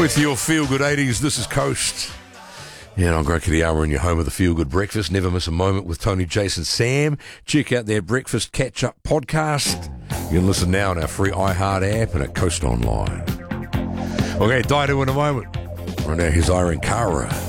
With your feel-good 80s, this is Coast. Yeah, and I'm Greg Kiriawa in your home of the feel-good breakfast. Never miss a moment with Tony, Jason, Sam. Check out their Breakfast Catch-Up podcast. You can listen now on our free iHeart app and at Coast Online. Okay, Dido in a moment. Right now, here's Irene Cara.